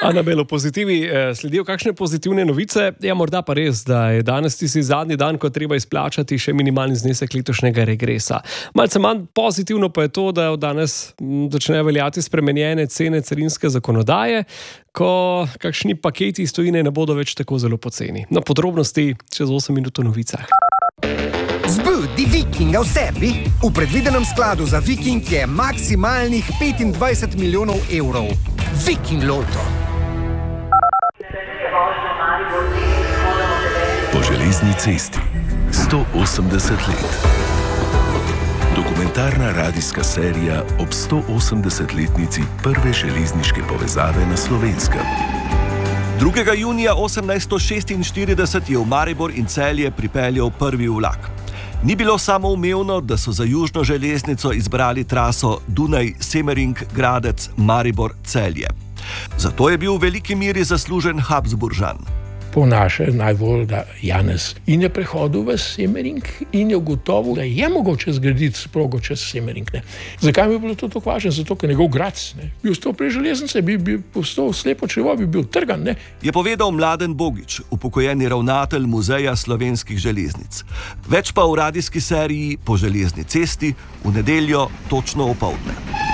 Anabel, v pozitivi sledijo kakšne pozitivne novice? Ja, morda pa res, da je danes tisti zadnji dan, ko treba izplačati še minimalni znesek letošnjega regresa. Malce manj pozitivno pa je to, da od danes začnejo veljati spremenjene cene carinske zakonodaje, ko kakšni paketi iz tujine ne bodo več tako zelo poceni. Na podrobnosti čez 8 minut v novicah. Zbudi Vikinga v sebi. V predvidenem skladu za Viking je maksimalnih 25 milijonov evrov. Viking Loto. Po železni cesti 180 let. Dokumentarna radijska serija ob 180-letnici prve železniške povezave na Slovenskem. 2. junija 1846 je v Maribor in Celje pripeljal prvi vlak. Ni bilo samoumevno, da so za južno železnico izbrali traso Dunaj-Semering-Gradec-Maribor-Celje. Zato je bil v veliki meri zaslužen Habsburžan. Po naše najbolj da Janez in je prehodil v Semering in je ugotovil, da je mogoče zgraditi progo čez Semering. Zakaj bi bilo to tako važno? Zato, ker njegov grad bi ostal pri železnici, bi postal slepo črevo, bi bil trgan. Je povedal Mladen Bogič, upokojeni ravnatelj Muzeja slovenskih železnic. Več pa v radijski seriji Po železni cesti v nedeljo točno opoldne.